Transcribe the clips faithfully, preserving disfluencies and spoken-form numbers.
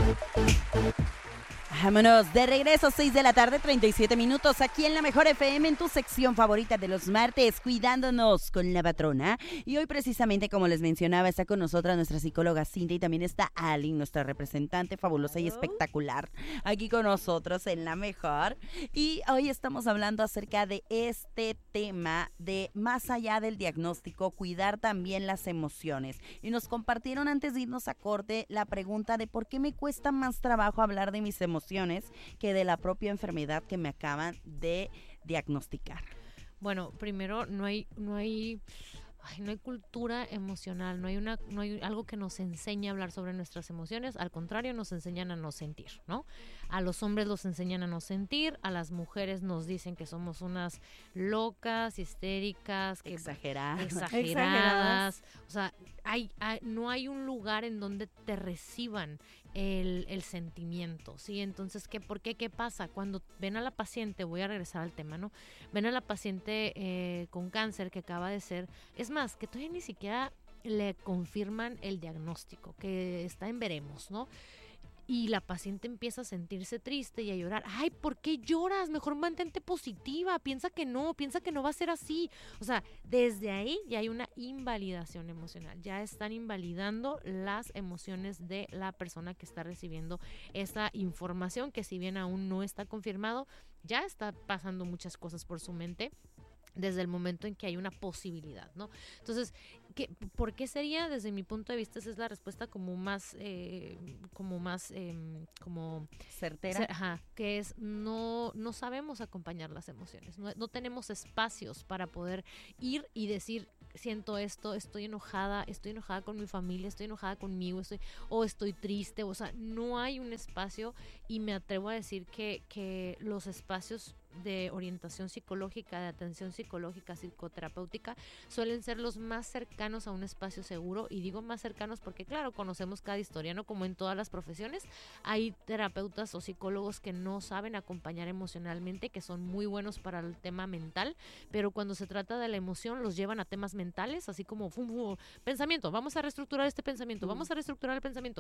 Vámonos, de regreso, seis de la tarde, treinta y siete minutos, aquí en la Mejor F M, en tu sección favorita de los martes, cuidándonos con la patrona. Y hoy precisamente, como les mencionaba, está con nosotras nuestra psicóloga Cintia y también está Ali, nuestra representante fabulosa y espectacular, aquí con nosotros en la Mejor. Y hoy estamos hablando acerca de este tema de más allá del diagnóstico, cuidar también las emociones. Y nos compartieron antes de irnos a corte la pregunta de por qué me cuesta más trabajo hablar de mis emociones que de la propia enfermedad que me acaban de diagnosticar. Bueno, primero no hay, no hay, ay, no hay cultura emocional, no hay una, no hay algo que nos enseñe a hablar sobre nuestras emociones. Al contrario, nos enseñan a no sentir, ¿no? A los hombres los enseñan a no sentir, a las mujeres nos dicen que somos unas locas, histéricas, que, exageradas, exageradas. exageradas. O sea, hay, hay, no hay un lugar en donde te reciban el, el sentimiento, ¿sí? Entonces, ¿qué, ¿por qué? ¿Qué pasa? Cuando ven a la paciente, voy a regresar al tema, ¿no? Ven a la paciente eh, con cáncer que acaba de ser, es más, que todavía ni siquiera le confirman el diagnóstico, que está en veremos, ¿no? Y la paciente empieza a sentirse triste y a llorar. Ay, ¿por qué lloras? Mejor mantente positiva. Piensa que no, piensa que no va a ser así. O sea, desde ahí ya hay una invalidación emocional. Ya están invalidando las emociones de la persona que está recibiendo esa información, que si bien aún no está confirmado, ya está pasando muchas cosas por su mente desde el momento en que hay una posibilidad, ¿no? Entonces, ¿qué, ¿por qué sería? Desde mi punto de vista, esa es la respuesta como más, eh, como más, eh, como... certera. Cer- ajá, que es, no, no sabemos acompañar las emociones, no, no tenemos espacios para poder ir y decir, siento esto, estoy enojada, estoy enojada con mi familia, estoy enojada conmigo, estoy, o estoy triste, o sea, no hay un espacio, y me atrevo a decir que, que los espacios de orientación psicológica, de atención psicológica, psicoterapéutica, suelen ser los más cercanos a un espacio seguro. Y digo más cercanos porque, claro, conocemos cada historia, ¿no? Como en todas las profesiones, hay terapeutas o psicólogos que no saben acompañar emocionalmente, que son muy buenos para el tema mental, pero cuando se trata de la emoción los llevan a temas mentales, así como fum, fum, pensamiento, vamos a reestructurar este pensamiento, mm. vamos a reestructurar el pensamiento.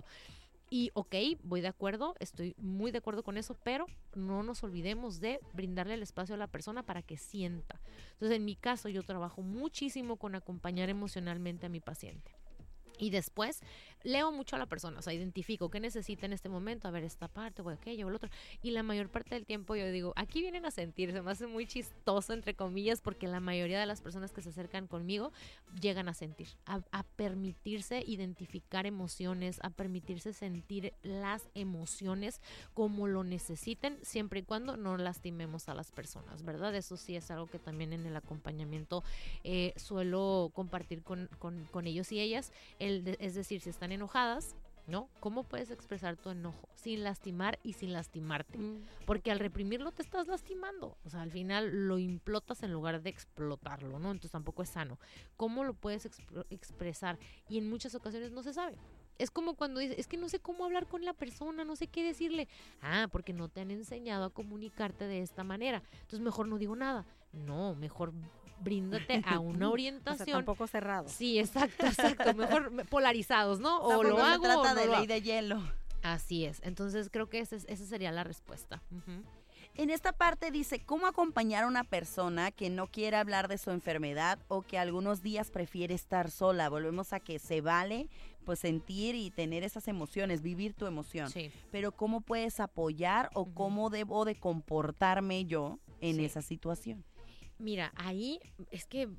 Y ok, voy de acuerdo, estoy muy de acuerdo con eso, pero no nos olvidemos de brindarle el espacio a la persona para que sienta. Entonces, en mi caso, yo trabajo muchísimo con acompañar emocionalmente a mi paciente. Y después leo mucho a la persona, o sea, identifico qué necesita en este momento, a ver esta parte o aquello o el otro. Y la mayor parte del tiempo yo digo, aquí vienen a sentir, se me hace muy chistoso, entre comillas, porque la mayoría de las personas que se acercan conmigo llegan a sentir, a, a permitirse identificar emociones, a permitirse sentir las emociones como lo necesiten, siempre y cuando no lastimemos a las personas, ¿verdad? Eso sí es algo que también en el acompañamiento eh, suelo compartir con, con, con ellos y ellas. El de, es decir, si están enojadas, ¿no? ¿Cómo puedes expresar tu enojo sin lastimar y sin lastimarte? Mm. Porque al reprimirlo te estás lastimando. O sea, al final lo implotas en lugar de explotarlo, ¿no? Entonces tampoco es sano. ¿Cómo lo puedes exp- expresar? Y en muchas ocasiones no se sabe. Es como cuando dices, es que no sé cómo hablar con la persona, no sé qué decirle. Ah, porque no te han enseñado a comunicarte de esta manera. Entonces mejor no digo nada. No, mejor bríndate a una orientación. O sea, tampoco cerrado. Sí, exacto, exacto. Mejor polarizados, ¿no? O, o lo hago se trata o no de lo ley hago. de hielo. Así es. Entonces creo que esa, es, esa sería la respuesta. Uh-huh. En esta parte dice, ¿cómo acompañar a una persona que no quiere hablar de su enfermedad o que algunos días prefiere estar sola? Volvemos a que se vale pues sentir y tener esas emociones, vivir tu emoción. Sí. Pero ¿cómo puedes apoyar o uh-huh. cómo debo de comportarme yo en sí. esa situación? Mira, ahí es que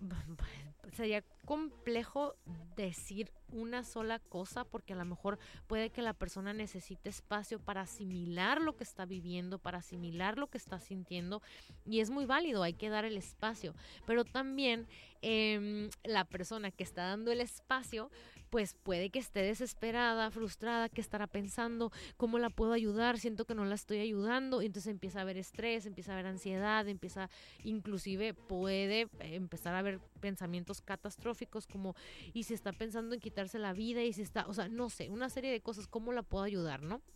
sería complejo decir una sola cosa porque a lo mejor puede que la persona necesite espacio para asimilar lo que está viviendo, para asimilar lo que está sintiendo, y es muy válido, hay que dar el espacio, pero también eh, la persona que está dando el espacio pues puede que esté desesperada, frustrada, que estará pensando, ¿cómo la puedo ayudar? Siento que no la estoy ayudando, y entonces empieza a haber estrés, empieza a haber ansiedad, empieza, inclusive puede empezar a haber pensamientos catastróficos como, y si está pensando en quitarse la vida, y si está, o sea, no sé, una serie de cosas, ¿cómo la puedo ayudar, no?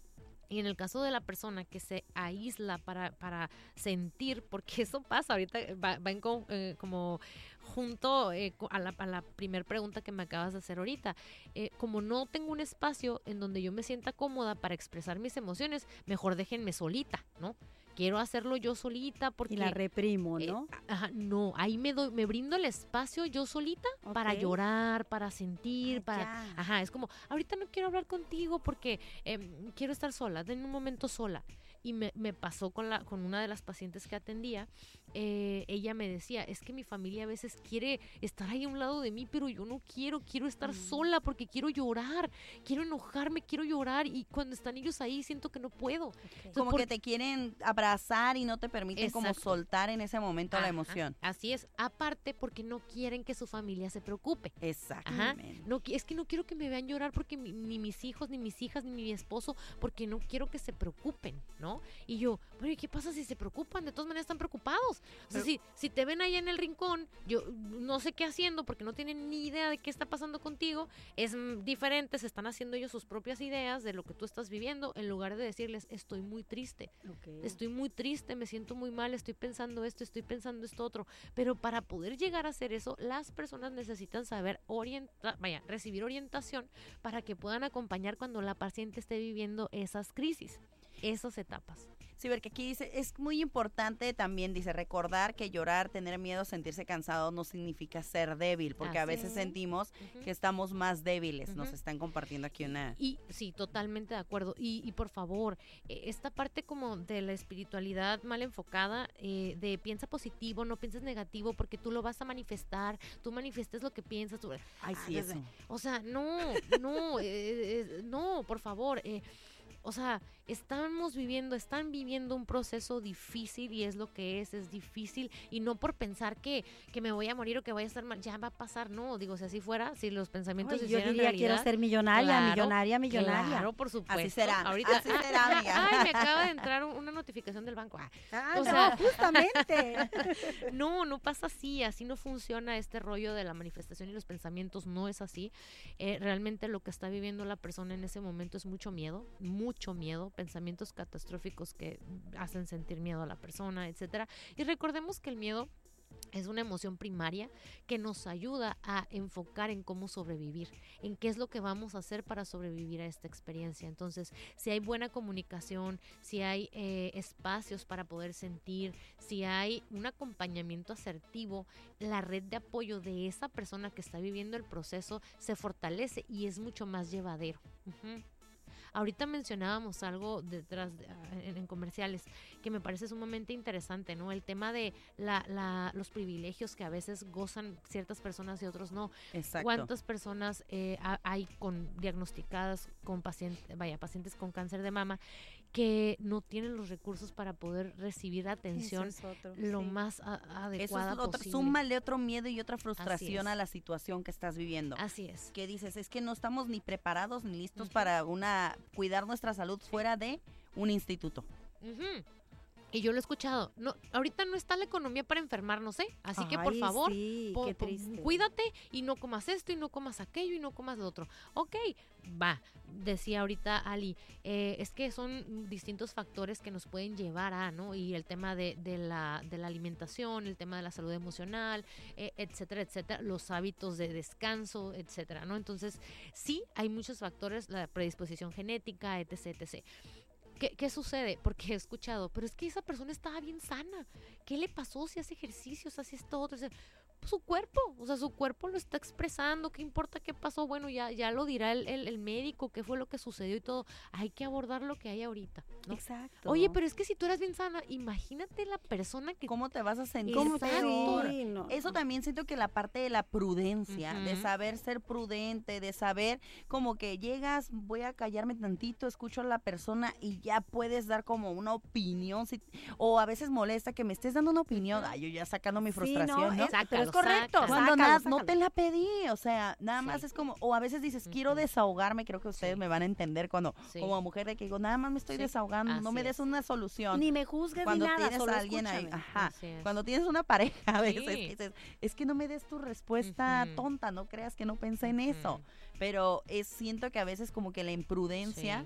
Y en el caso de la persona que se aísla para, para sentir, porque eso pasa, ahorita va, va en co- eh, como junto eh, co- a la, a la primer pregunta que me acabas de hacer ahorita, eh, como no tengo un espacio en donde yo me sienta cómoda para expresar mis emociones, mejor déjenme solita, ¿no? Quiero hacerlo yo solita porque... Y la reprimo, ¿no? Eh, ajá, no, ahí me doy, me brindo el espacio yo solita para Ok. llorar, para sentir, Ah, para, ya. ajá, es como, ahorita no quiero hablar contigo porque eh, quiero estar sola, en un momento sola. Y me, me pasó con la, con una de las pacientes que atendía, eh, ella me decía, es que mi familia a veces quiere estar ahí a un lado de mí, pero yo no quiero, quiero estar Mm. sola porque quiero llorar, quiero enojarme, quiero llorar, y cuando están ellos ahí siento que no puedo. Entonces, Como por- que te quieren abrazar y no te permiten como Exacto. soltar en ese momento la Ajá, emoción. Así es, aparte porque no quieren que su familia se preocupe. Exactamente. No, qui- es que no quiero que me vean llorar porque mi- ni mis hijos, ni mis hijas, ni mi esposo, porque no quiero que se preocupen, ¿no? Y yo, bueno, ¿y qué pasa si se preocupan? De todas maneras están preocupados. O sea, Pero- si, si te ven ahí en el rincón, yo no sé qué haciendo porque no tienen ni idea de qué está pasando contigo, es mm, diferente, se están haciendo ellos sus propias ideas de lo que tú estás viviendo, en lugar de decirles, estoy muy triste. Ok. Estoy muy triste, me siento muy mal, estoy pensando esto, estoy pensando esto otro. Pero para poder llegar a hacer eso, las personas necesitan saber orientar, vaya, recibir orientación para que puedan acompañar cuando la paciente esté viviendo esas crisis, esas etapas. Sí, porque aquí dice, es muy importante también, dice, recordar que llorar, tener miedo, sentirse cansado no significa ser débil, porque a Así veces es. sentimos Ujú. que estamos más débiles. Nos Ujú. están compartiendo aquí una... Y sí, totalmente de acuerdo. Y, y por favor, eh, esta parte como de la espiritualidad mal enfocada, eh, de piensa positivo, no pienses negativo, porque tú lo vas a manifestar, tú manifiestes lo que piensas. Tú, Ay, sí, Ah, eso. o sea, no, no, eh, eh, no, por favor. eh, o sea, estamos viviendo, están viviendo un proceso difícil y es lo que es, es difícil. Y no por pensar que, que me voy a morir o que voy a estar mal, ya va a pasar. No, digo, si así fuera, si los pensamientos se Ay, yo hicieran diría, realidad. quiero ser millonaria, Claro, millonaria, millonaria. Claro, por supuesto. Así será, Ahorita, así será, amiga. Ay, me acaba de entrar un- una notificación del banco. Ah, Ah, O no, sea- justamente. no, no pasa así, así no funciona este rollo de la manifestación y los pensamientos, no es así. Eh, realmente lo que está viviendo la persona en ese momento es mucho miedo, mucho miedo, pensamientos catastróficos que hacen sentir miedo a la persona, etcétera. Y recordemos que el miedo es una emoción primaria que nos ayuda a enfocar en cómo sobrevivir, en qué es lo que vamos a hacer para sobrevivir a esta experiencia. Entonces, si hay buena comunicación, si hay eh, espacios para poder sentir, si hay un acompañamiento asertivo, la red de apoyo de esa persona que está viviendo el proceso se fortalece y es mucho más llevadero. Ujú. Ahorita mencionábamos algo detrás de, ah, en, en comerciales que me parece sumamente interesante, ¿no? El tema de la, la, los privilegios que a veces gozan ciertas personas y otros no. Exacto. ¿Cuántas personas eh, ha- hay con diagnosticadas con pacientes, vaya, pacientes con cáncer de mama que no tienen los recursos para poder recibir atención Ese es otro, lo sí. más a- Eso adecuada es otro, posible? súmale otro miedo y otra frustración es. a la situación que estás viviendo. Así es. Que dices, es que no estamos ni preparados ni listos Ujú. para una cuidar nuestra salud fuera de un instituto. Ujú. Y yo lo he escuchado. No, ahorita no está la economía para enfermarnos, ¿eh? Así que por Ay, favor, sí, po- qué po- triste. cuídate y no comas esto y no comas aquello y no comas lo otro. Ok, va, decía ahorita Ali, eh, es que son distintos factores que nos pueden llevar a, ¿no? Y el tema de, de, la, de la alimentación, el tema de la salud emocional, eh, etcétera, etcétera, los hábitos de descanso, etcétera, ¿no? Entonces, sí, hay muchos factores, la predisposición genética, etc, etcétera. ¿Qué, ¿Qué sucede? Porque he escuchado, pero es que esa persona estaba bien sana. ¿Qué le pasó si hace ejercicios, hace esto, otro? O sea, pues su cuerpo, o sea, su cuerpo lo está expresando. ¿Qué importa qué pasó? Bueno, ya, ya lo dirá el, el, el médico, qué fue lo que sucedió y todo. Hay que abordar lo que hay ahorita, ¿no? Exacto. Oye, pero es que si tú eras bien sana, imagínate la persona que... ¿Cómo te vas a sentir ¿Cómo te- peor? Sí, no, Eso no. también siento que la parte de la prudencia, de Ujú. saber ser prudente, de saber como que llegas, voy a callarme tantito, escucho a la persona y ya puedes dar como una opinión, si- o a veces molesta que me estés dando una opinión, Ujú. ay, yo ya sacando mi Sí, frustración, ¿no? es- Sácalo, pero es correcto. sácalo. Cuando sácalo, nada, sácalo. no te la pedí, o sea, nada más Sí. es como, o a veces dices, quiero Ujú. desahogarme, creo que ustedes Sí. me van a entender cuando, Sí. como mujer, de que digo, nada más me estoy Sí, desahogando, no así me des es. una solución. Ni me juzgues Cuando ni nada, tienes solo a alguien ahí, escúchame. ajá, Así es. cuando tienes una pareja a veces, Sí. que dices, es que no me des tu respuesta Ujú. tonta, no creas que no pensé en eso, Ujú. pero es, siento que a veces como que la imprudencia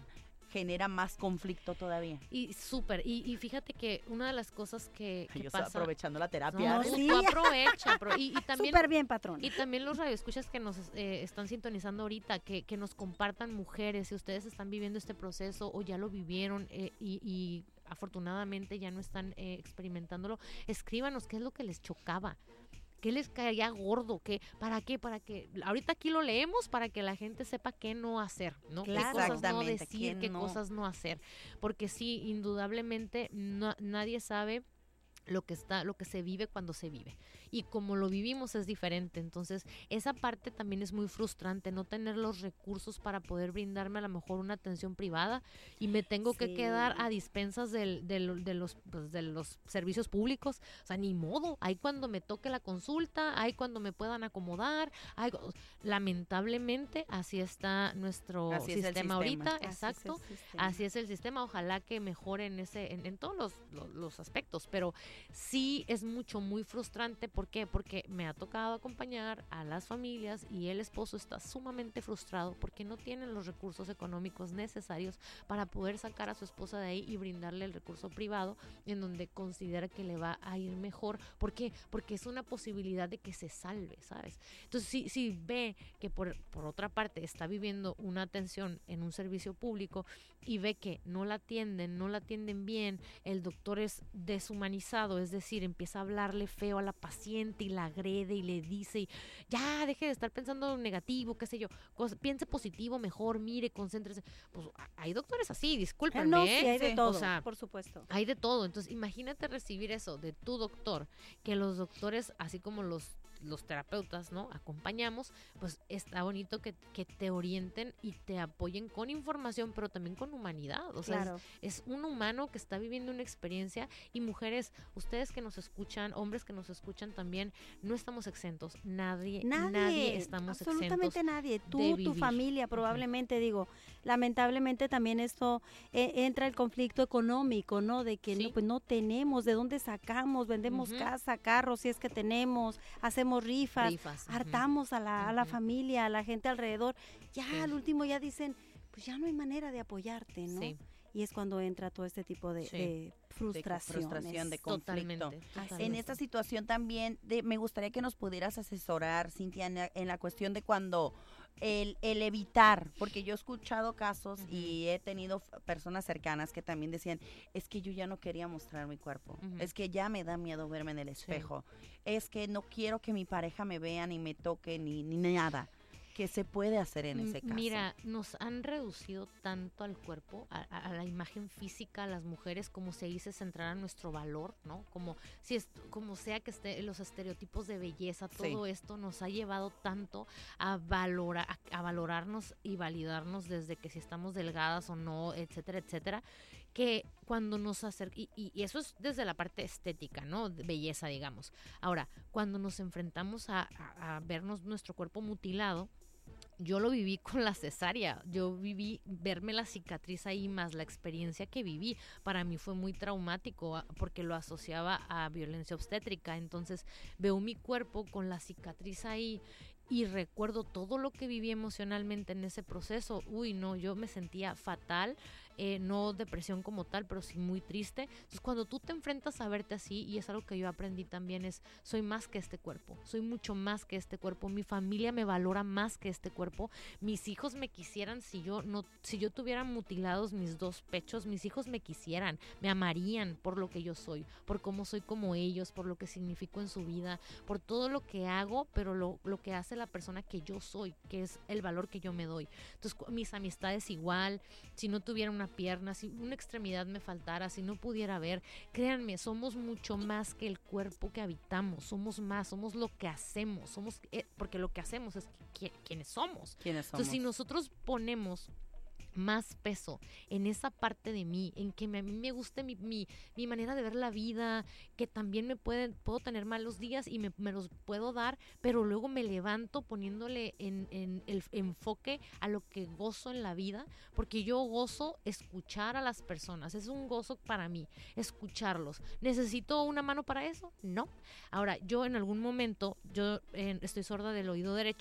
genera más conflicto todavía. Y súper, y, y fíjate que una de las cosas que, que Yo pasa... estoy aprovechando la terapia. No, ¿eh? tú sí. aprovecha, pro- y, y también... Súper bien, patrón. Y también los radioescuchas que nos eh, están sintonizando ahorita, que, que nos compartan mujeres, si ustedes están viviendo este proceso o ya lo vivieron eh, y, y afortunadamente ya no están eh, experimentándolo, escríbanos qué es lo que les chocaba. ¿Qué les caía gordo? ¿Qué, ¿Para qué? Para que ahorita aquí lo leemos para que la gente sepa qué no hacer, ¿no? Claro. Qué cosas no Exactamente, decir, qué qué no. cosas no hacer. Porque sí, indudablemente no- nadie sabe lo que está, lo que se vive cuando se vive. Y como lo vivimos es diferente. Entonces, esa parte también es muy frustrante, no tener los recursos para poder brindarme a lo mejor una atención privada y me tengo que Sí. quedar a dispensas del, del- de, los, pues, de los servicios públicos. O sea, ni modo. Hay cuando me toque la consulta, hay cuando me puedan acomodar. Hay, lamentablemente, así está nuestro Así es el sistema sistema. ahorita. Así es el Exacto. sistema. Así es el sistema, ojalá que mejore en ese, en, en todos los, los, los aspectos, pero sí es mucho, muy frustrante. ¿Por qué? Porque me ha tocado acompañar a las familias y el esposo está sumamente frustrado porque no tienen los recursos económicos necesarios para poder sacar a su esposa de ahí y brindarle el recurso privado en donde considera que le va a ir mejor. ¿Por qué? Porque es una posibilidad de que se salve, ¿sabes? Entonces, si, si ve que por, por otra parte está viviendo una atención en un servicio público y ve que no la atienden, no la atienden bien, el doctor es deshumanizado, es decir, empieza a hablarle feo a la paciente y la agrede y le dice, y, ya, deje de estar pensando negativo, qué sé yo, cos- piense positivo mejor, mire, concéntrese. Pues a- hay doctores así, Ah, discúlpenme, no, sí, ¿eh? hay de Sí. todo, O sea, por supuesto. Hay de todo. Entonces, imagínate recibir eso de tu doctor, que los doctores, así como los los terapeutas, ¿no? Acompañamos, pues está bonito que, que te orienten y te apoyen con información, pero también con humanidad. O sea, Claro. es, es un humano que está viviendo una experiencia y mujeres, ustedes que nos escuchan, hombres que nos escuchan también, no estamos exentos. Nadie, nadie, Nadie, estamos absolutamente exentos. nadie. Tú, de tu vivir. familia, probablemente, digo, lamentablemente también esto eh, entra el conflicto económico, ¿no? De que Sí. no, pues no tenemos, ¿de dónde sacamos? Vendemos Ujú. casa, carros, si es que tenemos, hacemos rifas, Rifas, ujú. hartamos a la, a la Ujú. familia, a la gente alrededor. Ya Sí. al último ya dicen, pues ya no hay manera de apoyarte, ¿no? Sí. Y es cuando entra todo este tipo de, Sí. de frustraciones. frustración, de conflicto. Totalmente. En totalmente. esta situación también de- me gustaría que nos pudieras asesorar, Cintia, en la, en la cuestión de cuando el, el evitar, porque yo he escuchado casos Ujú. y he tenido f- personas cercanas que también decían, es que yo ya no quería mostrar mi cuerpo, Ujú. es que ya me da miedo verme en el espejo, es que no quiero que mi pareja me vea ni me toque ni, ni nada. ¿Qué se puede hacer en M- ese caso? Mira, nos han reducido tanto al cuerpo, a, a- a la imagen física, a las mujeres, como se dice, centrar a nuestro valor, ¿no? Como si es, como sea que esté los estereotipos de belleza, Sí. todo esto nos ha llevado tanto a valorar, a, a valorarnos y validarnos desde que si estamos delgadas o no, etcétera, etcétera, que cuando nos acercamos, y, y- y eso es desde la parte estética, ¿no? De belleza, digamos. Ahora, cuando nos enfrentamos a, a- a vernos nuestro cuerpo mutilado, yo lo viví con la cesárea, yo viví verme la cicatriz ahí más la experiencia que viví. Para mí fue muy traumático ah, porque lo asociaba a violencia obstétrica. Entonces veo mi cuerpo con la cicatriz ahí y recuerdo todo lo que viví emocionalmente en ese proceso. Uy, no, yo me sentía fatal. Eh, no depresión como tal, pero sí muy triste. Entonces, cuando tú te enfrentas a verte así, y es algo que yo aprendí también, es soy más que este cuerpo, soy mucho más que este cuerpo, mi familia me valora más que este cuerpo, mis hijos me quisieran si yo no, si yo tuviera mutilados mis dos pechos, mis hijos me quisieran, me amarían por lo que yo soy, por cómo soy como ellos, por lo que significo en su vida, por todo lo que hago, pero lo, lo que hace la persona que yo soy, que es el valor que yo me doy. Entonces, cu- mis amistades igual, si no tuviera una pierna, si una extremidad me faltara, si no pudiera ver, créanme, somos mucho más que el cuerpo que habitamos, somos más, somos lo que hacemos, somos eh, porque lo que hacemos es qui- quienes somos. ¿Quiénes somos? Entonces, si nosotros ponemos más peso en esa parte de mí, en que me- a mí me guste mi, mi, mi manera de ver la vida, que también me pueden, puedo tener malos días y me, me los puedo dar, pero luego me levanto poniéndole en, en el enfoque a lo que gozo en la vida, porque yo gozo escuchar a las personas, es un gozo para mí, escucharlos. ¿Necesito una mano para eso? No. Ahora, yo en algún momento, yo eh, estoy sorda del oído derecho,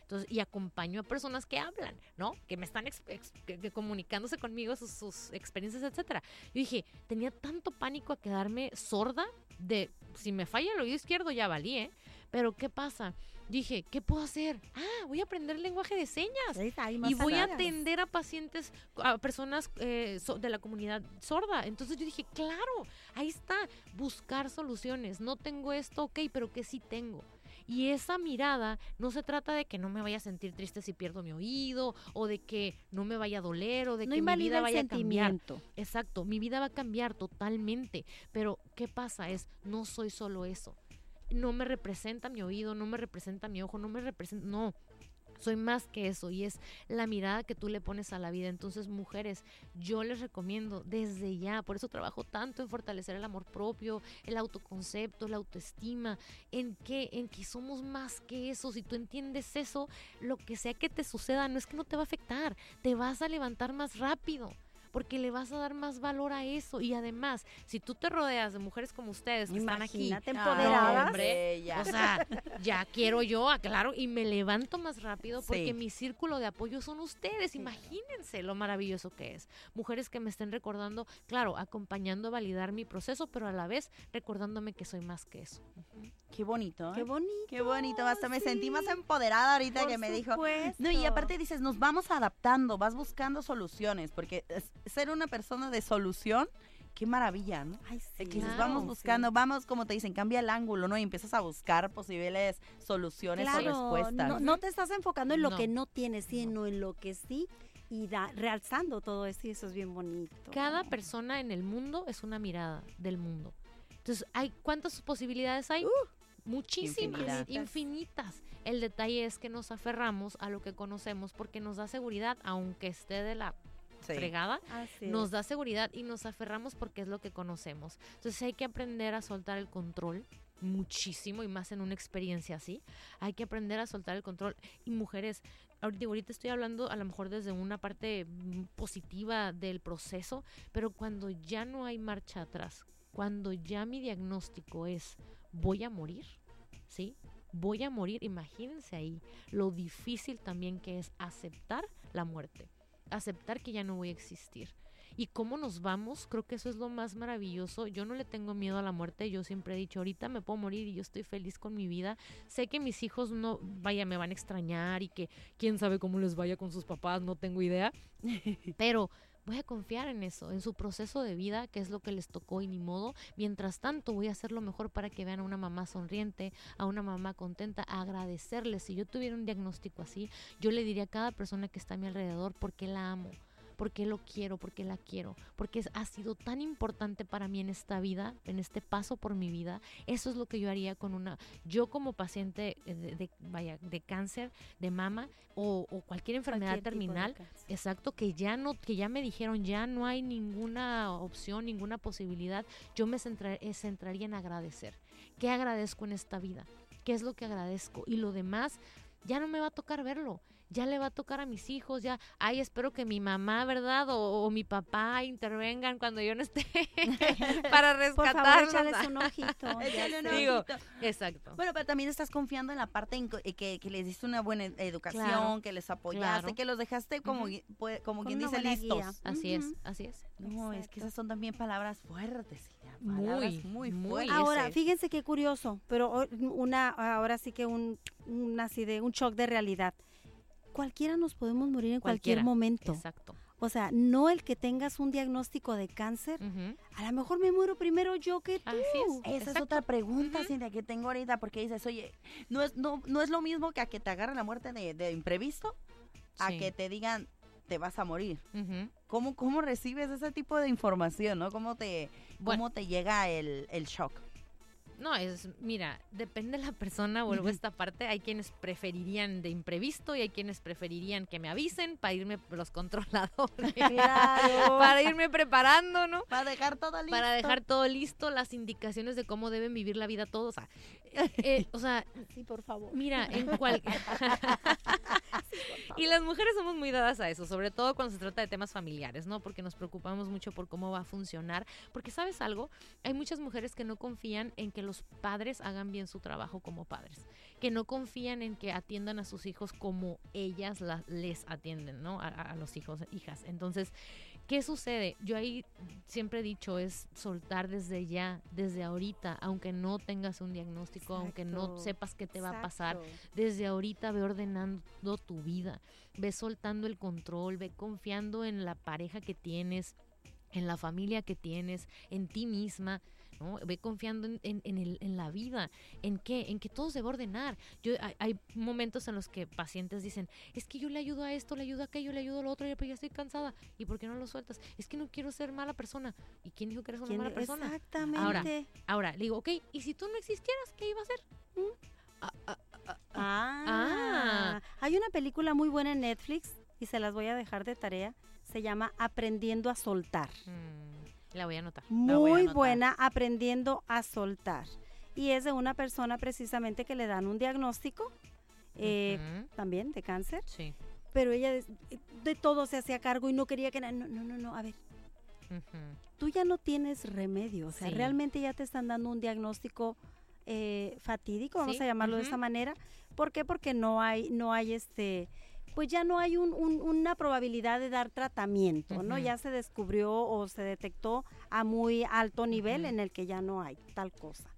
Entonces, y acompaño a personas que hablan, ¿no? Que me están ex, ex, que, que comunicándose conmigo sus, sus experiencias, etcétera. Yo dije, tenía tanto pánico a quedarme sorda de, si me falla el oído izquierdo ya valí, ¿eh? Pero ¿qué pasa? Dije, ¿qué puedo hacer? Ah, voy a aprender lenguaje de señas. Sí, hay Y voy a áreas. atender a pacientes, a personas eh, so, de la comunidad sorda. Entonces yo dije, claro, ahí está, buscar soluciones. No tengo esto, ok, pero ¿qué sí tengo? Y esa mirada no se trata de que no me vaya a sentir triste si pierdo mi oído, o de que no me vaya a doler, o de No que mi invalida vida el vaya a cambiar. sentimiento. Exacto, mi vida va a cambiar totalmente. Pero ¿qué pasa? Es, no soy solo eso. No me representa mi oído, no me representa mi ojo, no me representa, no, soy más que eso, y es la mirada que tú le pones a la vida. Entonces, mujeres, yo les recomiendo desde ya, por eso trabajo tanto en fortalecer el amor propio, el autoconcepto, la autoestima, en que, en que somos más que eso. Si tú entiendes eso, lo que sea que te suceda, no es que no te va a afectar, te vas a levantar más rápido, porque le vas a dar más valor a eso. Y además, si tú te rodeas de mujeres como ustedes que Imagínate, están aquí, empoderadas. no, hombre, Ella. o sea, ya quiero yo, aclaro, y me levanto más rápido porque Sí. mi círculo de apoyo son ustedes. Imagínense lo maravilloso que es. Mujeres que me estén recordando, claro, acompañando a validar mi proceso, pero a la vez recordándome que soy más que eso. Qué bonito, ¿eh? Qué bonito. Qué bonito, hasta me sí. sentí más empoderada ahorita Por que me dijo. supuesto. No, y aparte dices, nos vamos adaptando, vas buscando soluciones, porque es- ser una persona de solución, qué maravilla, ¿no? Ay, De sí. que dices, Claro, vamos buscando, vamos, como te dicen, cambia el ángulo, ¿no? Y empiezas a buscar posibles soluciones o Claro, respuestas. no, no te estás enfocando en lo No. que no tienes, sino en lo que sí, y da- realzando todo esto, y eso es bien bonito. Cada persona en el mundo es una mirada del mundo. Entonces, ¿hay cuántas posibilidades hay? Muchísimas, Infinidad. infinitas. El detalle es que nos aferramos a lo que conocemos porque nos da seguridad, aunque esté de la Sí. fregada, Así nos es. da seguridad y nos aferramos porque es lo que conocemos. Entonces hay que aprender a soltar el control muchísimo, y más en una experiencia así. Hay que aprender a soltar el control. Y mujeres, ahorita, ahorita estoy hablando a lo mejor desde una parte mm, positiva del proceso, pero cuando ya no hay marcha atrás, cuando ya mi diagnóstico es voy a morir, ¿sí? Voy a morir, imagínense ahí lo difícil también que es aceptar la muerte, aceptar que ya no voy a existir. Y cómo nos vamos, creo que eso es lo más maravilloso. Yo no le tengo miedo a la muerte, yo siempre he dicho, ahorita me puedo morir y yo estoy feliz con mi vida. Sé que mis hijos no, vaya, me van a extrañar, y que quién sabe cómo les vaya con sus papás, no tengo idea. Pero voy a confiar en eso, en su proceso de vida, que es lo que les tocó y ni modo. Mientras tanto, voy a hacer lo mejor para que vean a una mamá sonriente, a una mamá contenta, a agradecerles. Si yo tuviera un diagnóstico así, yo le diría a cada persona que está a mi alrededor por qué la amo, por qué lo quiero, por qué la quiero, porque es- ha sido tan importante para mí en esta vida, en este paso por mi vida. Eso es lo que yo haría con una, yo como paciente de, de- vaya, de cáncer de mama o, o cualquier enfermedad Cualquier tipo de terminal. cáncer. Exacto, que ya no, que ya me dijeron, ya no hay ninguna opción, ninguna posibilidad. Yo me centra- eh, centraría en agradecer. ¿Qué agradezco en esta vida? ¿Qué es lo que agradezco? Y lo demás, ya no me va a tocar verlo. Ya le va a tocar a mis hijos, ya, ay, espero que mi mamá, ¿verdad? O, o mi papá intervengan cuando yo no esté para Por favor, rescatarlos. échales un ojito. ya Échale un sé. Digo, ojito. exacto. Bueno, pero también estás confiando en la parte en co- eh, que, que les diste una buena ed- educación, Claro, que les apoyaste, claro. que los dejaste como, Ujú. gui- pue- como Con quien una dice buena listos. guía. Así es, Ujú. así es. No, es que Exacto. esas son también palabras fuertes, Ida, Muy, palabras muy, muy. fuertes. Ahora, fíjense qué curioso, pero o- una, ahora sí que un, un así de un shock de realidad. Cualquiera nos podemos morir en Cualquiera, cualquier momento. Exacto. O sea, no el que tengas un diagnóstico de cáncer. Ujú. A lo mejor me muero primero yo que tú. Así es. Esa es Exacto. otra pregunta, Ujú. Cintia, que tengo ahorita, porque dices, oye, no es, no, no es lo mismo que a que te agarre la muerte de, de imprevisto, a Sí. que te digan, te vas a morir. Ujú. ¿Cómo, cómo recibes ese tipo de información, no? ¿Cómo te, Bueno. cómo te llega el, el shock? No, es, mira, depende de la persona, vuelvo a esta parte, hay quienes preferirían de imprevisto y hay quienes preferirían que me avisen para irme los controladores, Claro. para irme preparando, ¿no? Para dejar todo listo. Para dejar todo listo, las indicaciones de cómo deben vivir la vida todos. O sea, eh, o sea, Sí, por favor. mira, en cual... Y las mujeres somos muy dadas a eso, sobre todo cuando se trata de temas familiares, ¿no? Porque nos preocupamos mucho por cómo va a funcionar. Porque, ¿sabes algo? Hay muchas mujeres que no confían en que los padres hagan bien su trabajo como padres, que no confían en que atiendan a sus hijos como ellas la, les atienden, ¿no? A, a los hijos, hijas. Entonces, ¿qué sucede? Yo ahí siempre he dicho es soltar desde ya, desde ahorita, aunque no tengas un diagnóstico, Exacto. aunque no sepas qué te va a pasar, Exacto. desde ahorita ve ordenando tu vida, ve soltando el control, ve confiando en la pareja que tienes, en la familia que tienes, en ti misma, ¿no? Ve confiando en, en, en, el, en la vida, en qué, en que todo se va a ordenar. Yo, hay, hay momentos en los que pacientes dicen, es que yo le ayudo a esto, le ayudo a aquello, le ayudo a lo otro, pero ya estoy cansada. ¿Y por qué no lo sueltas? Es que no quiero ser mala persona. ¿Y quién dijo que eres una ¿Quién- mala persona? Exactamente. Ahora, Ahora, le digo, ok, ¿y si tú no existieras, qué iba a hacer? Ah, ah, ah, Ah, Ah. Hay una película muy buena en Netflix y se las voy a dejar de tarea. Se llama Aprendiendo a soltar. mm, la voy a anotar. La voy a Muy anotar. buena, Aprendiendo a soltar. Y es de una persona precisamente que le dan un diagnóstico, eh, Ujú, también de cáncer, sí. pero ella de, de todo se hacía cargo y no quería que... na- No, no, no, no, a ver, Ujú. tú ya no tienes remedio, o sea, Sí. realmente ya te están dando un diagnóstico eh, fatídico, vamos Sí, a llamarlo de ujú. esa manera. ¿Por qué? Porque no hay, no hay este, pues ya no hay un- un- una probabilidad de dar tratamiento, ¿no? Ujú. Ya se descubrió o se detectó a muy alto nivel Ujú. en el que ya no hay tal cosa.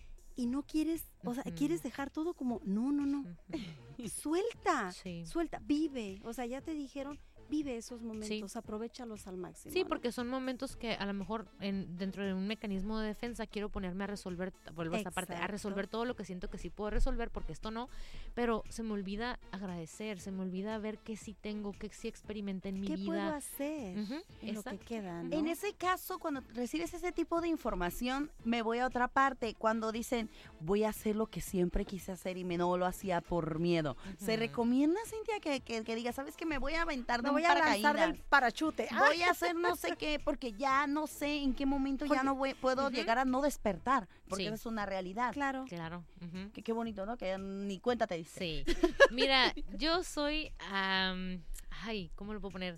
Y no quieres, o sea, Ujú. quieres dejar todo como, no, no, no, Ujú. suelta, Sí. suelta, vive, o sea, ya te dijeron, vive esos momentos, aprovéchalos al máximo. Sí, ¿no? porque son momentos que a lo mejor en, dentro de un mecanismo de defensa quiero ponerme a resolver, vuelvo a esta parte, a Exacto. resolver todo lo que siento que sí puedo resolver, porque esto no, pero se me olvida agradecer, se me olvida ver qué sí tengo, qué sí experimenté en mi ¿Qué puedo vida. hacer Ujú, en lo que exacto. queda? ¿no? En ese caso, cuando recibes ese tipo de información, me voy a otra parte. Cuando dicen, voy a hacer lo que siempre quise hacer y me no lo hacía por miedo. ¿Se Ujú. recomienda, Cintia, que, que, que diga, sabes que me voy a aventar de Me un voy a lanzar paracaídas? del parachute. ¡Ah! Voy a hacer no sé qué, porque ya no sé en qué momento ya Oye, no voy, puedo ujú. llegar a no despertar, porque Sí. esa es una realidad. Claro. Claro. Ujú. Que qué bonito, ¿no? Que ya ni cuenta te diste. Sí. Mira, yo soy, am, ay, ¿cómo lo puedo poner?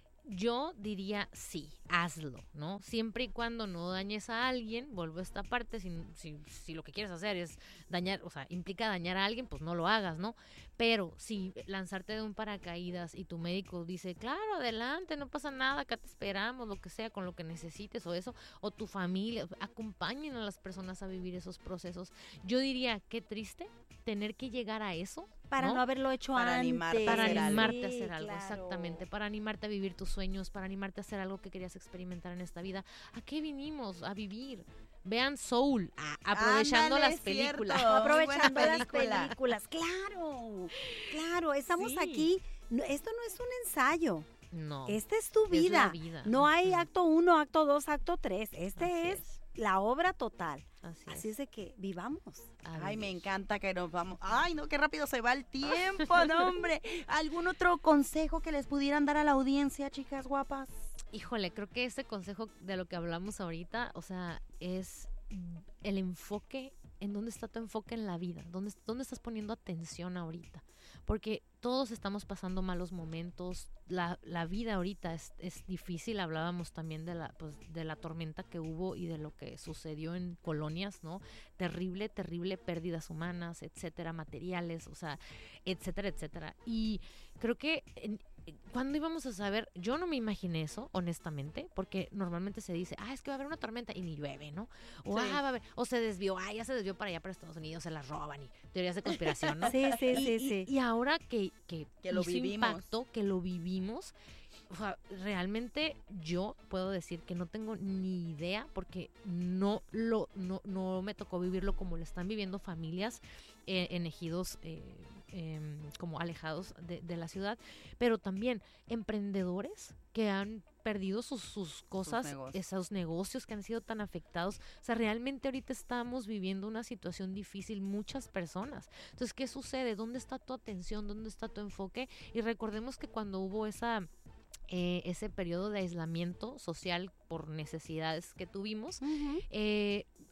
Yo diría sí, hazlo, ¿no? Siempre y cuando no dañes a alguien, vuelvo a esta parte, si, si, si lo que quieres hacer es dañar, o sea, implica dañar a alguien, pues no lo hagas, ¿no? Pero si lanzarte de un paracaídas y tu médico dice, claro, adelante, no pasa nada, acá te esperamos, lo que sea, con lo que necesites o eso, o tu familia, acompañen a las personas a vivir esos procesos. Yo diría, qué triste tener que llegar a eso, Para no, ¿no? haberlo hecho Para antes. animarte a Para hacer algo. animarte a Sí, hacer algo, claro. exactamente, para animarte a vivir tus sueños, para animarte a hacer algo que querías experimentar en esta vida. ¿A qué vinimos? A vivir. Vean Soul, a- aprovechando Ándale, las es cierto. películas. Muy Aprovechando buena las película. películas. Claro, claro, estamos Sí. aquí. No, esto no es un ensayo. No, Esta es tu es vida. la vida. No hay Ujú. acto uno, acto dos, acto tres. Este Así es, la obra total. Así, Así es de que vivamos. A Ay, me vivir. encanta que nos vamos. Ay, no, qué rápido se va el tiempo, no, hombre. ¿Algún otro consejo que les pudieran dar a la audiencia, chicas guapas? Híjole, creo que ese consejo de lo que hablamos ahorita, o sea, es mm, el enfoque, en dónde está tu enfoque en la vida, dónde, dónde estás poniendo atención ahorita. Porque todos estamos pasando malos momentos, la, la vida ahorita es, es difícil, hablábamos también de la, pues, de la tormenta que hubo y de lo que sucedió en colonias, ¿no? Terrible, terrible, pérdidas humanas, etcétera, materiales, o sea, etcétera, etcétera. Y creo que en- ¿cuándo íbamos a saber? Yo no me imaginé eso, honestamente, porque normalmente se dice, ah, es que va a haber una tormenta y ni llueve, ¿no? O, Sí. ah, va a haber, o se desvió, ah, ya se desvió para allá, para Estados Unidos, se la roban y teorías de conspiración, ¿no? Sí, sí, y, sí, y- sí. y ahora que, que, Que lo hizo vivimos. impacto, que lo vivimos, o sea, realmente yo puedo decir que no tengo ni idea porque no lo no, no me tocó vivirlo como lo están viviendo familias eh, en ejidos eh, em, como alejados de, de la ciudad, pero también emprendedores que han perdido sus, sus cosas, negocios. esos negocios que han sido tan afectados. O sea, realmente ahorita estamos viviendo una situación difícil muchas personas. Entonces, ¿qué sucede? ¿Dónde está tu atención? ¿Dónde está tu enfoque? Y recordemos que cuando hubo esa eh, ese periodo de aislamiento social por necesidades que tuvimos, Ujú. eh,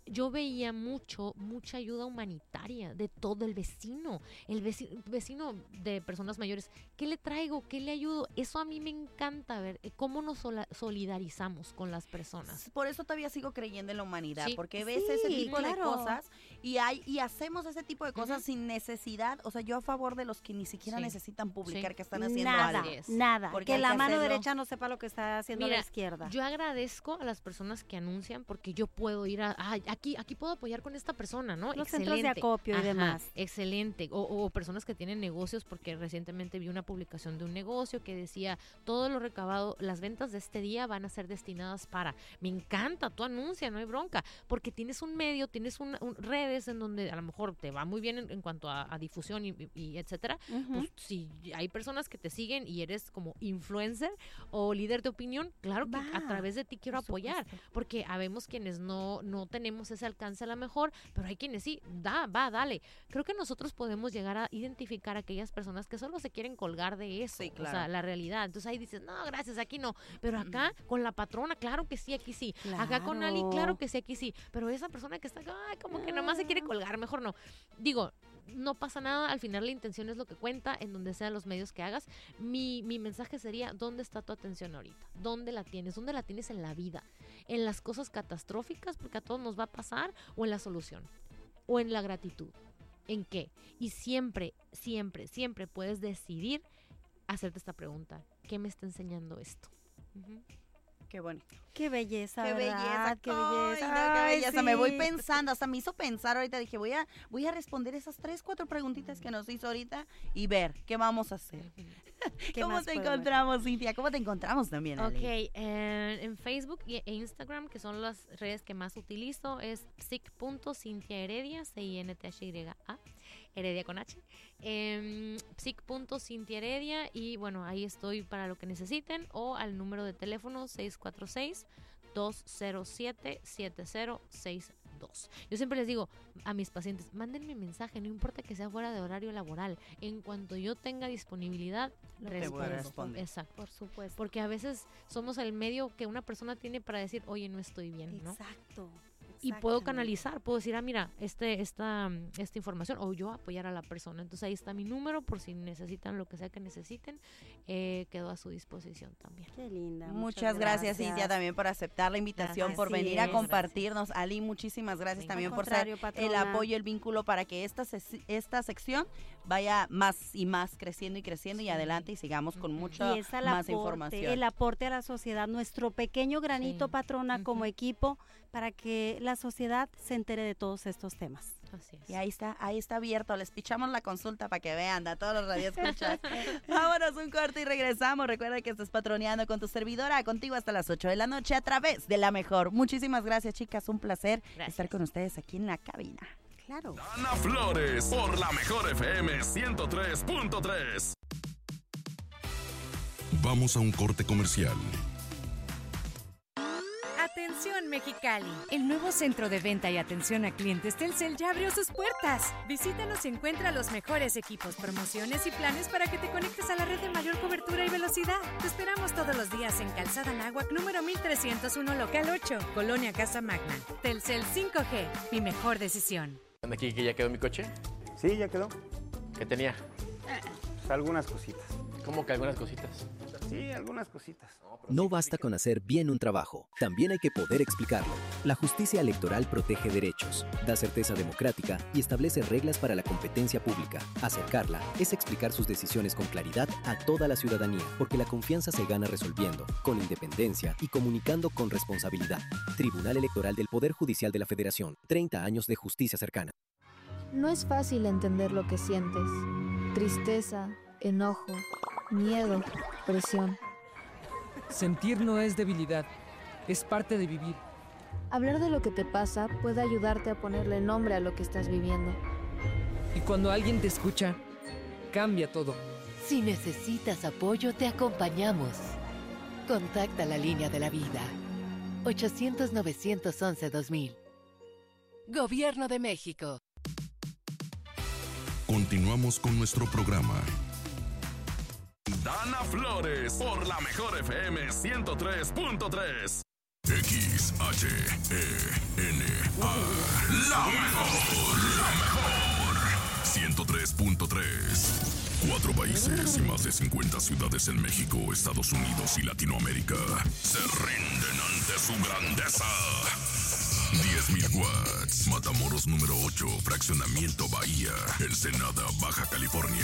yo veía mucho, mucha ayuda humanitaria de todo el vecino, el vecino, vecino de personas mayores. ¿Qué le traigo? ¿Qué le ayudo? Eso a mí me encanta ver, eh, cómo nos sola- solidarizamos con las personas. Por eso todavía sigo creyendo en la humanidad, Sí. porque ves Sí, ese tipo de claro. cosas y hay y hacemos ese tipo de cosas Ujú. sin necesidad. O sea, yo a favor de los que ni siquiera Sí. necesitan publicar Sí. que están haciendo Nada, algo. es. nada. Porque Que hay la que mano hacerlo. derecha no sepa lo que está haciendo Mira, la izquierda. Yo agradezco a las personas que anuncian porque yo puedo ir a, ah, aquí, aquí puedo apoyar con esta persona, ¿no? Los centros de Excelente. acopio y Ajá, demás. Excelente. O, o personas que tienen negocios, porque recientemente vi una publicación de un negocio que decía, todo lo recabado, las ventas de este día van a ser destinadas para. Me encanta, tú anuncia, no hay bronca, porque tienes un medio, tienes un, un- redes en donde a lo mejor te va muy bien en, en cuanto a, a difusión y, y- y etcétera. Ujú. Pues si hay personas que te siguen y eres como influencer o líder de opinión, claro que Va, a través de ti quiero por apoyar, supuesto. porque habemos quienes no, no tenemos ese alcance a lo mejor, pero hay quienes sí, da, va, dale. Creo que nosotros podemos llegar a identificar a aquellas personas que solo se quieren colgar de eso, Sí, o sea, claro. la realidad. Entonces ahí dices, no, gracias, aquí no, pero acá con la patrona, claro que sí, aquí sí. Acá con Ali, Claro. claro que sí, aquí sí, pero esa persona que está, ay, como que nomás se quiere colgar, mejor no. Digo, no pasa nada, al final la intención es lo que cuenta, en donde sean los medios que hagas. Mi, mi mensaje sería, ¿dónde está tu atención ahorita? ¿Dónde la tienes? ¿Dónde la tienes en la vida? ¿En las cosas catastróficas, porque a todos nos va a pasar, o en la solución? ¿O en la gratitud? ¿En qué? Y siempre, siempre, siempre puedes decidir hacerte esta pregunta. ¿Qué me está enseñando esto? Ujú. Qué bonito. Qué belleza, Qué ¿verdad? belleza, Qué Ay, belleza. no, qué Ay, belleza. Me voy sí. pensando, hasta me hizo pensar ahorita. Dije, voy a, voy a responder esas tres, cuatro preguntitas que nos hizo ahorita y ver qué vamos a hacer. ¿Qué ¿Cómo más te podemos? encontramos, Cintia? ¿Cómo te encontramos también, Ale? Ok, eh, en Facebook y- e Instagram, que son las redes que más utilizo, es psic punto cintia heredia, C I N T H Y A, Heredia con H, eh, psic punto cintia heredia, y bueno, ahí estoy para lo que necesiten, o al número de teléfono seis cuatro seis, dos cero siete, siete cero seis dos. Yo siempre les digo a mis pacientes, mándenme mensaje, no importa que sea fuera de horario laboral, en cuanto yo tenga disponibilidad, Te voy a respondo. responder. Exacto. Por supuesto. Porque a veces somos el medio que una persona tiene para decir, oye, no estoy bien, ¿no? Exacto. Y puedo exactamente. canalizar, puedo decir, ah, mira, este, esta, mm, esta información, o yo apoyar a la persona. Entonces ahí está mi número, por si necesitan lo que sea que necesiten, eh, quedo a su disposición también. Qué linda. Muchas gracias, Cintia, también por aceptar la invitación, Gracias. por Así venir a es. compartirnos. Ali, muchísimas gracias Sí. también Al por ser contrario, el patrona. apoyo, el vínculo para que esta, sec- esta sección vaya más y más creciendo y creciendo y Sí. adelante y sigamos con Ujú. mucha Y es el más aporte, información. el aporte a la sociedad, nuestro pequeño granito, Sí. patrona, como Ujú. equipo, para que la sociedad se entere de todos estos temas. Así es. Y ahí está, ahí está abierto. Les pichamos la consulta para que vean a todos los radioescuchas. Vámonos un corte y regresamos. Recuerda que estás patroneando con tu servidora, contigo hasta las ocho de la noche a través de La Mejor. Muchísimas gracias, chicas. Un placer Gracias. estar con ustedes aquí en la cabina. Claro. Ana Flores por La Mejor F M ciento tres punto tres. Vamos a un corte comercial. Atención Mexicali, el nuevo centro de venta y atención a clientes Telcel ya abrió sus puertas. Visítanos y encuentra los mejores equipos, promociones y planes para que te conectes a la red de mayor cobertura y velocidad. Te esperamos todos los días en Calzada Anáhuac número mil trescientos uno, local ocho, Colonia Casa Magna. Telcel cinco G, mi mejor decisión. ¿Aquí que ya quedó mi coche? Sí, ya quedó. ¿Qué tenía? Pues algunas cositas. ¿Cómo que algunas cositas? Sí, algunas cositas. No basta con hacer bien un trabajo, también hay que poder explicarlo. La justicia electoral protege derechos, da certeza democrática y establece reglas para la competencia pública. Acercarla es explicar sus decisiones con claridad a toda la ciudadanía, porque la confianza se gana resolviendo, con independencia y comunicando con responsabilidad. Tribunal Electoral del Poder Judicial de la Federación. treinta años de justicia cercana. No es fácil entender lo que sientes. Tristeza, enojo, miedo, presión. Sentir no es debilidad, es parte de vivir. Hablar de lo que te pasa puede ayudarte a ponerle nombre a lo que estás viviendo. Y cuando alguien te escucha, cambia todo. Si necesitas apoyo, te acompañamos. Contacta la línea de la vida. ochocientos, novecientos once, dos mil. Gobierno de México. Continuamos con nuestro programa. Dana Flores por La Mejor F M ciento tres punto tres. X H E N La mejor, la mejor. ciento tres punto tres. Cuatro países y más de cincuenta ciudades en México, Estados Unidos y Latinoamérica se rinden ante su grandeza. diez mil watts. Matamoros número ocho, Fraccionamiento Bahía, Ensenada, Baja California.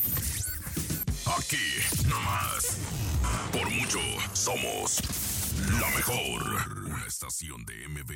Aquí, nomás. Por mucho, somos la mejor. Una estación de M B